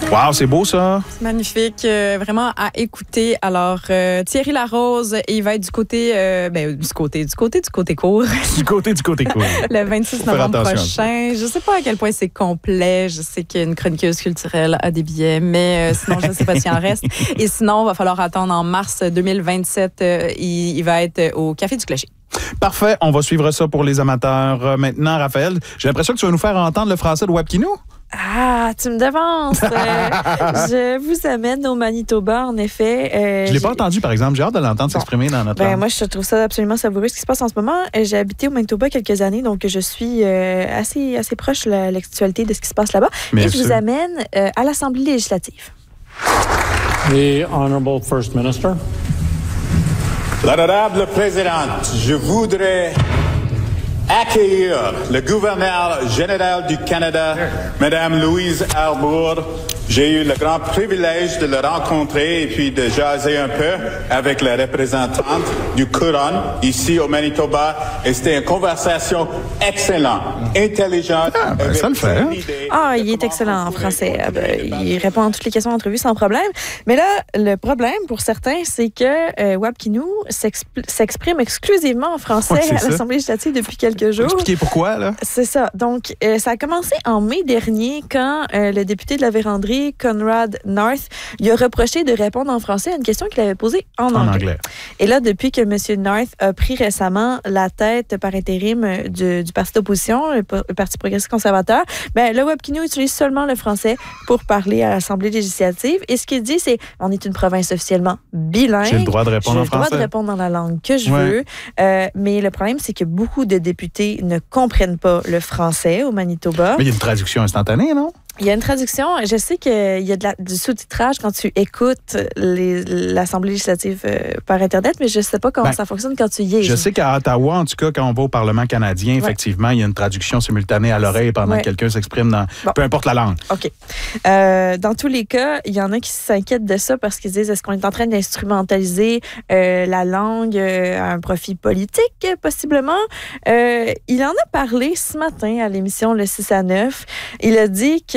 Wow, c'est beau ça. C'est magnifique, vraiment à écouter. Alors, Thierry Larose, il va être du côté court. Du côté cool. Le 26 novembre prochain. Je ne sais pas à quel point c'est complet. Je sais qu'il y a une chroniqueuse culturelle à des billets, mais sinon, je ne sais pas s'il en reste. Et sinon, il va falloir attendre en mars 2027. Il va être au Café du Clocher. Parfait, on va suivre ça pour les amateurs. Maintenant, Raphaël, j'ai l'impression que tu vas nous faire entendre le français de Wapkinou. Ah, tu me devances. Je vous amène au Manitoba, en effet. Je ne l'ai pas entendu, par exemple. J'ai hâte de l'entendre s'exprimer dans notre langue. Moi, je trouve ça absolument savoureux, ce qui se passe en ce moment. J'ai habité au Manitoba quelques années, donc je suis assez proche de l'actualité de ce qui se passe là-bas. Bien Et je vous amène à l'Assemblée législative. The Honorable First Minister. L'honorable présidente, je voudrais accueillir le gouverneur général du Canada, Mme Louise Arbour. J'ai eu le grand privilège de le rencontrer et puis de jaser un peu avec la représentante du Couronne ici au Manitoba. Et c'était une conversation excellente, intelligente. Ça le fait. Il est excellent en français. Il répond à toutes les questions d'entrevue sans problème. Mais là, le problème pour certains, c'est que Wapkinou s'exprime exclusivement en français à l'Assemblée législative depuis quelques jours. Expliquez pourquoi, là. C'est ça. Donc, ça a commencé en mai dernier quand le député de la Vérandrie, Conrad North, lui a reproché de répondre en français à une question qu'il avait posée en anglais. Et là, depuis que M. North a pris récemment la tête par intérim du parti d'opposition, le Parti progressiste conservateur, le Wapkinou utilise seulement le français pour parler à l'Assemblée législative. Et ce qu'il dit, c'est on est une province officiellement bilingue. J'ai le droit de répondre en français. J'ai le droit de répondre dans la langue que je veux. Mais le problème, c'est que beaucoup de députés ne comprennent pas le français au Manitoba. Mais il y a une traduction instantanée, non? Il y a une traduction. Je sais qu'il y a du sous-titrage quand tu écoutes l'Assemblée législative par Internet, mais je ne sais pas comment ça fonctionne quand tu y es. Je sais qu'à Ottawa, en tout cas, quand on va au Parlement canadien, effectivement, il y a une traduction simultanée à l'oreille pendant que quelqu'un s'exprime dans peu importe la langue. OK. Dans tous les cas, il y en a qui s'inquiètent de ça parce qu'ils disent est-ce qu'on est en train d'instrumentaliser la langue à un profit politique, possiblement? Il en a parlé ce matin à l'émission Le 6 à 9. Il a dit que